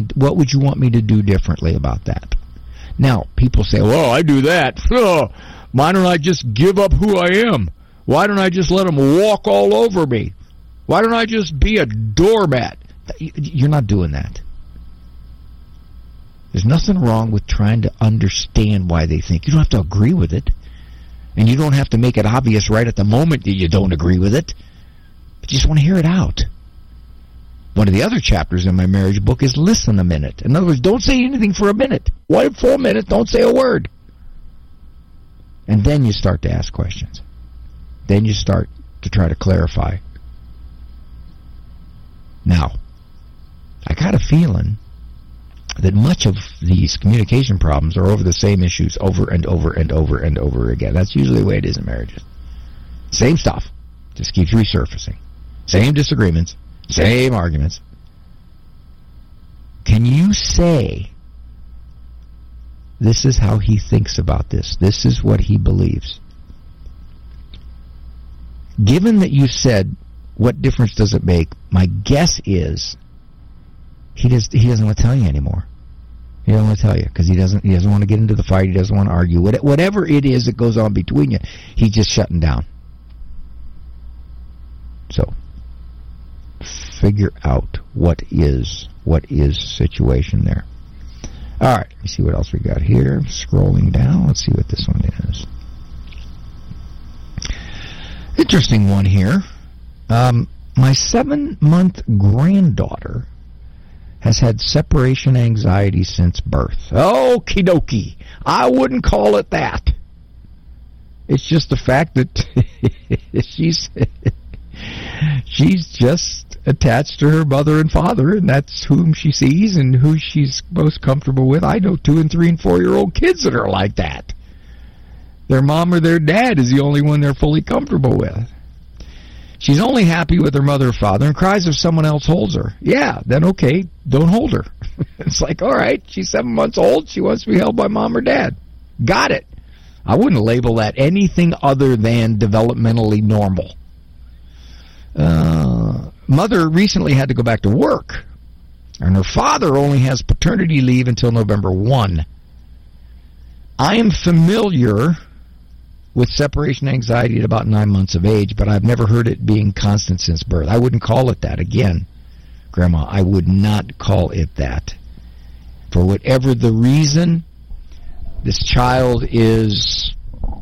what would you want me to do differently about that? Now, people say, well, I do that. Why don't I just give up who I am? Why don't I just let them walk all over me? Why don't I just be a doormat? You're not doing that. There's nothing wrong with trying to understand why they think. You don't have to agree with it. And you don't have to make it obvious right at the moment that you don't agree with it. But you just want to hear it out. One of the other chapters in my marriage book is listen a minute. In other words, don't say anything for a minute. 1 full minute, don't say a word. And then you start to ask questions. Then you start to try to clarify. Now, I got a feeling that much of these communication problems are over the same issues over and over and over and over again. That's usually the way it is in marriages. Same stuff. Just keeps resurfacing. Same disagreements. Same arguments. Can you say, this is how he thinks about this. This is what he believes. Given that you said, what difference does it make? My guess is he doesn't want to tell you anymore. He doesn't want to tell you because he doesn't want to get into the fight. He doesn't want to argue. Whatever it is that goes on between you, he's just shutting down. So, figure out what is situation there. All right, let me see what else we got here. Scrolling down, let's see what this one is. Interesting one here. My 7-month granddaughter has had separation anxiety since birth. Okie dokie. I wouldn't call it that. It's just the fact that she's just attached to her mother and father, and that's whom she sees and who she's most comfortable with. I know 2 and 3 and 4-year-old kids that are like that. Their mom or their dad is the only one they're fully comfortable with. She's only happy with her mother or father and cries if someone else holds her. Yeah, then okay, don't hold her. It's like, all right, she's 7 months old. She wants to be held by mom or dad. Got it. I wouldn't label that anything other than developmentally normal. Mother recently had to go back to work, and her father only has paternity leave until November 1. I am familiar with separation anxiety at about 9 months of age, but I've never heard it being constant since birth. I wouldn't call it that. Again, Grandma, I would not call it that. For whatever the reason, this child is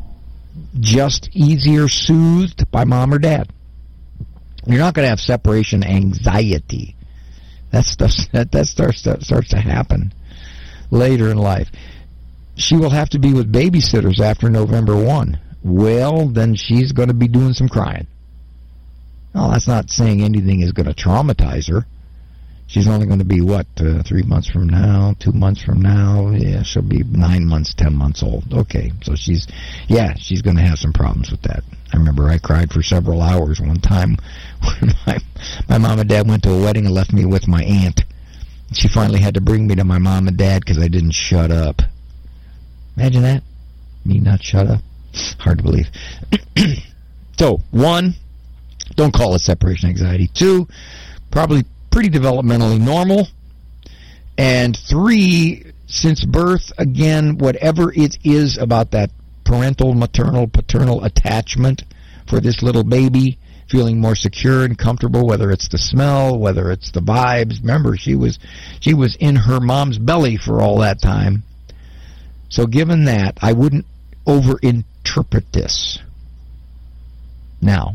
just easier soothed by mom or dad. You're not going to have separation anxiety. That starts to happen later in life. She will have to be with babysitters after November 1. Well, then she's going to be doing some crying. Well, that's not saying anything is going to traumatize her. She's only going to be, 3 months from now, 2 months from now? Yeah, she'll be 9 months, 10 months old. Okay, so she's going to have some problems with that. I remember I cried for several hours one time when my mom and dad went to a wedding and left me with my aunt. She finally had to bring me to my mom and dad because I didn't shut up. Imagine that. Me not shut up. Hard to believe. So, 1, don't call it separation anxiety. 2, probably pretty developmentally normal. And 3, since birth, again, whatever it is about that parental, maternal, paternal attachment for this little baby, feeling more secure and comfortable, whether it's the smell, whether it's the vibes. Remember, she was in her mom's belly for all that time. So given that, I wouldn't overinterpret this. Now,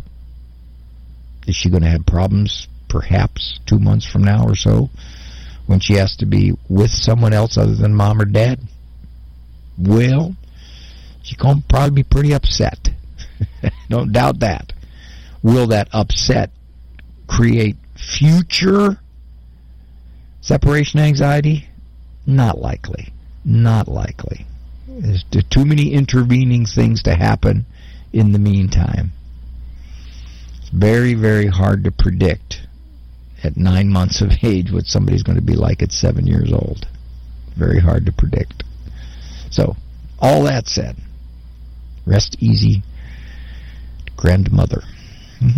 is she going to have problems perhaps 2 months from now or so when she has to be with someone else other than mom or dad? Well, she's going to probably be pretty upset. Don't doubt that. Will that upset create future separation anxiety? Not likely. Not likely. There's too many intervening things to happen in the meantime. It's very, very hard to predict at 9 months of age what somebody's going to be like at 7 years old. Very hard to predict. So, all that said, rest easy, grandmother.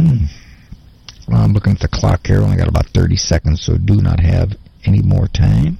Well, I'm looking at the clock here. Only got about 30 seconds, so do not have any more time.